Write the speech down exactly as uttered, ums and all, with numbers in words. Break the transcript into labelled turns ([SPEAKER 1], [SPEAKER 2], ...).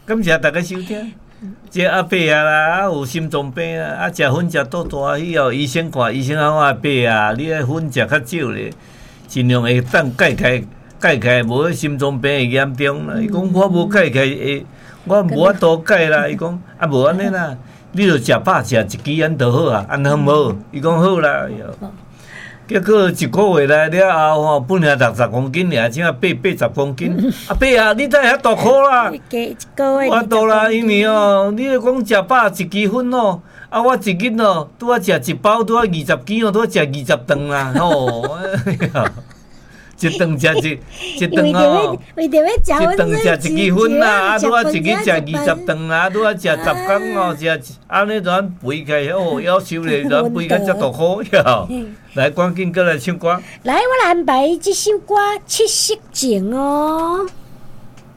[SPEAKER 1] 感谢大家收听。这阿伯啊啦，啊有心脏病啊，啊食粉食多大喜哦，医生看医生讲阿伯啊，你个粉食较少咧，尽量会当解开解开，无心脏病会严重啦。伊讲我无解开会，我无法度解啦。伊讲啊无安尼啦，你著食饱食一支安就好啊，安好无？伊讲好啦。结果一个月来了后吼，本来六十公斤尔，现在八八十公斤。阿伯啊，你怎遐大颗啦？我大啦，因为哦，你讲食饱一支粉哦，啊，我一日哦，拄啊食一包，拄啊二十斤哦，拄啊食二十顿啦，吼。一顿食一，一顿哦，一顿食一支粉啦，啊，拄啊一日食二十顿啦，拄啊食十工哦，食安尼咱肥开哦，夭寿咧，咱肥甲遮大颗哟。来，赶紧过来唱歌。
[SPEAKER 2] 来，我来安排这首歌《七色情》哦。